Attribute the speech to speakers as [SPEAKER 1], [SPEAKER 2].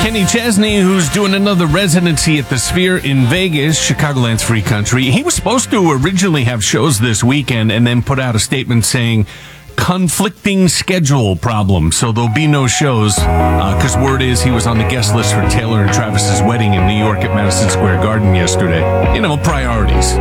[SPEAKER 1] Kenny Chesney, who's doing another residency at the Sphere in Vegas, Chicagoland's free country. He was supposed to originally have shows this weekend and then put out a statement saying conflicting schedule problem. So there'll be no shows because word is he was on the guest list for Taylor and Travis's wedding in New York at Madison Square Garden yesterday. You know, priorities.